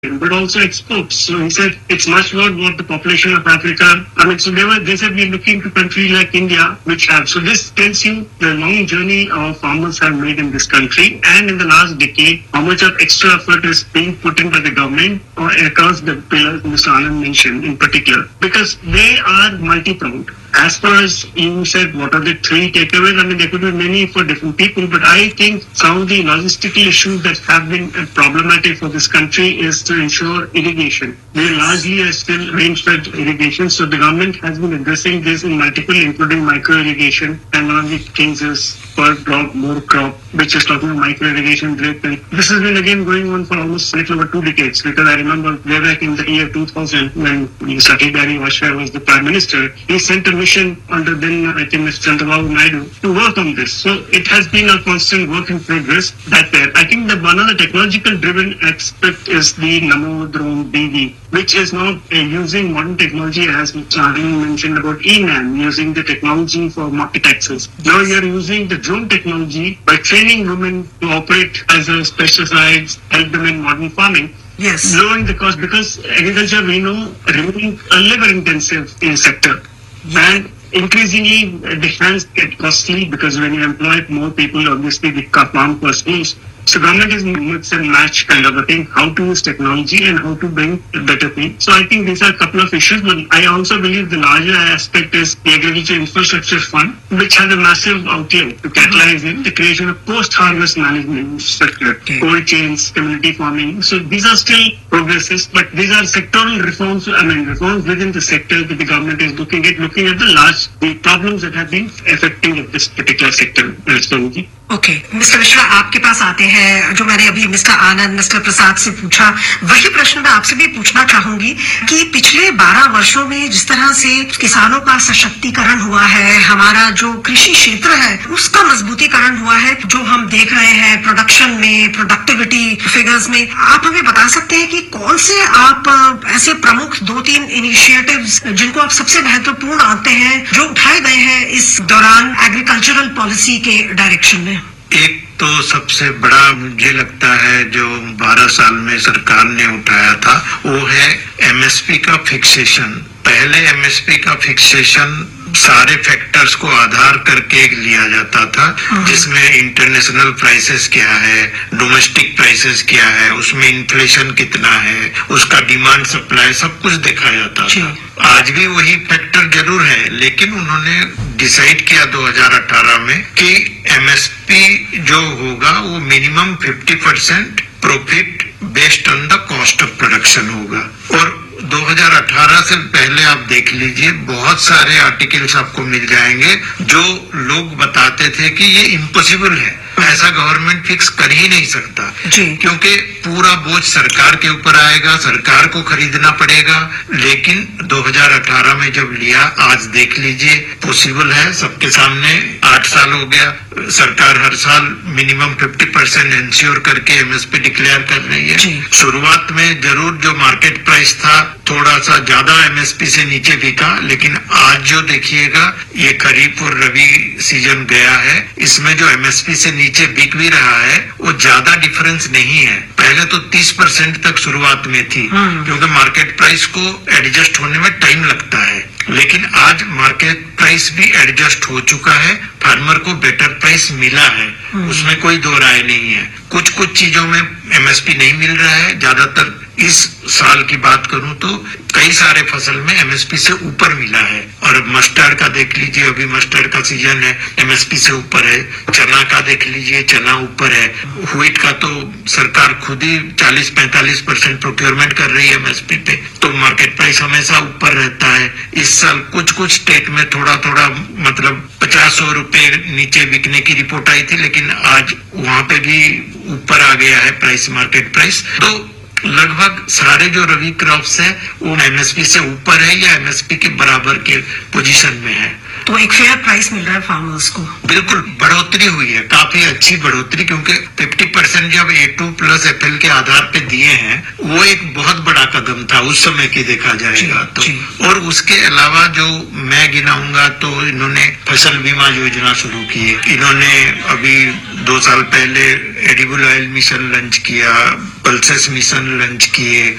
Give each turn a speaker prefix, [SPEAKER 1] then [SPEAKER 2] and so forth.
[SPEAKER 1] but also exports. So he said it's much more what the population of Africa. I mean, so they said we're looking to countries like India, which have. So this tells you the long journey our farmers have made in this country, and in the last decade, how much of extra effort is being put in by the government or across the pillars Mr. Anand mentioned in particular, because they are multi-pronged. As far as you said, what are the three takeaways? I mean, there could be many for different people, but I think some of the logistical issues that have been problematic for this country is to ensure irrigation. We largely are still rain-fed irrigation, so the government has been addressing this in multiple, including micro-irrigation, and one of the things is per drop, more crop, which is talking about micro-irrigation drip. And this has been again going on for almost a little over 2 decades, because I remember way back in the year 2000 when Atal Bihari Vajpayee was the Prime Minister, he sent a mission under then, I think, Mr. Chandrababu Naidu to work on this. So it has been a constant work in progress. That there. I think that one of the technological driven aspect is the Namo Drone DV, which is now using modern technology, as Mr. Anand mentioned about ENAM, using the technology for market access. Now you're using the drone technology by training women to operate as a pesticides, help them in modern farming.
[SPEAKER 2] Yes.
[SPEAKER 1] Lowering the cost, because agriculture, we know, remaining a labor-intensive sector. And increasingly, the hands get costly because when you employ more people, obviously the farm cost moves. So government is mix and match kind of a thing, how to use technology and how to bring a better thing. So I think these are a couple of issues, but I also believe the larger aspect is the Agriculture Infrastructure Fund, which has a massive outlay to catalyze in the creation of post-harvest management sector, cold chains, community farming. So these are still progresses, but these are sectoral reforms, reforms within the sector that the government is looking at the problems that have been affecting this particular sector.
[SPEAKER 2] Okay, mister Mishra, आपके पास आते हैं। जो मैंने अभी mister आनंद, mister प्रसाद से पूछा, वही प्रश्न मैं आपसे भी पूछना चाहूंगी कि पिछले 12 वर्षों में जिस तरह से किसानों का सशक्तिकरण हुआ है, हमारा जो कृषि क्षेत्र है उसका मजबूतीकरण हुआ है, जो हम देख रहे हैं प्रोडक्शन में, प्रोडक्टिविटी फिगर्स में, आप हमें बता सकते हैं कि कौन से आप ऐसे प्रमुख 2-3 इनिशिएटिव्स जिनको आप सबसे महत्वपूर्ण आते हैं जो उठाए गए हैं इस दौरान एग्रीकल्चरल पॉलिसी के डायरेक्शन में?
[SPEAKER 3] एक तो सबसे बड़ा मुझे लगता है जो 12 साल में सरकार ने उठाया था, वो है एमएसपी का फिक्सेशन। पहले एमएसपी का फिक्सेशन सारे फैक्टर्स को आधार करके लिया जाता था, जिसमें इंटरनेशनल प्राइसेस क्या है, डोमेस्टिक प्राइसेस क्या है, उसमें इन्फ्लेशन कितना है, उसका डिमांड सप्लाई सब कुछ देखा जाता था। आज भी वही फैक्टर जरूर है, लेकिन उन्होंने डिसाइड किया 2018 में कि एमएसपी जो होगा वो minimum 50% profit based on the cost of production होगा। और 2018 से पहले आप देख लीजिए, बहुत सारे आर्टिकल्स आपको मिल जाएंगे जो लोग बताते थे कि ये इम्पॉसिबल है, ऐसा गवर्नमेंट फिक्स कर ही नहीं सकता, क्योंकि पूरा बोझ सरकार के ऊपर आएगा, सरकार को खरीदना पड़ेगा। लेकिन 2018 में जब लिया, आज देख लीजिए पॉसिबल है, सबके सामने 8 साल हो गया, सरकार हर साल मिनिमम 50% इंश्योर करके एमएसपी डिक्लेयर कर रही है। शुरुआत में जरूर जो मार्केट प्राइस था थोड़ा सा ज्यादा एमएसपी से नीचे बिका, लेकिन आज जो देखिएगा ये खरीफ और रबी सीजन गया है, इसमें जो एमएसपी से नीचे बिक भी रहा है वो ज्यादा डिफरेंस नहीं है। पहले तो 30% तक शुरुआत में थी, क्योंकि मार्केट प्राइस को एडजस्ट होने में टाइम लगता है, लेकिन आज मार्केट प्राइस भी एडजस्ट हो चुका है, फार्मर को बेटर प्राइस मिला है, उसमें कोई दो राय नहीं है। कुछ चीजों में एमएसपी नहीं मिल रहा है, ज्यादातर इस साल की बात करूं तो कई सारे फसल में एमएसपी से ऊपर मिला है। और मस्टर्ड का देख लीजिए, अभी मस्टर्ड का सीजन है, एमएसपी से ऊपर है। चना का देख लीजिए, चना ऊपर है। व्हीट का तो सरकार खुद ही 40-45% प्रोक्योरमेंट कर रही है एमएसपी पे, तो मार्केट प्राइस हमेशा ऊपर रहता है। इस साल कुछ स्टेट में थोड़ा मतलब 50-100 रुपए नीचे बिकने की रिपोर्ट आई थी, लेकिन आज वहां पे भी ऊपर आ गया है प्राइस, मार्केट प्राइस। तो लगभग सारे जो रबी क्रॉप्स है वो एमएसपी से ऊपर है या एमएसपी के बराबर के पोजीशन में है,
[SPEAKER 2] तो एक फेयर प्राइस मिल रहा है फार्मर्स को।
[SPEAKER 3] बिल्कुल बढ़ोतरी हुई है, काफी अच्छी बढ़ोतरी, क्योंकि 50% जब A2 प्लस FL के आधार पे दिए हैं, वो एक बहुत बड़ा कदम था उस समय की देखा जाएगा तो। और उसके अलावा जो मैं गिनाऊंगा तो इन्होंने फसल बीमा योजना शुरू की है, इन्होंने अभी 2 साल पहले एडिबल ऑयल मिशन लॉन्च किया, पल्सेस मिशन लॉन्च किए,